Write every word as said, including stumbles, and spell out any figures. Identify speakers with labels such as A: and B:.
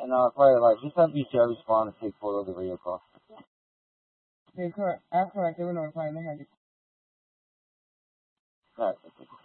A: And I'll probably like just have B C R respond and take photo of the radio call.
B: Okay, correct. That's correct. They were notified. They had you.
A: Alright,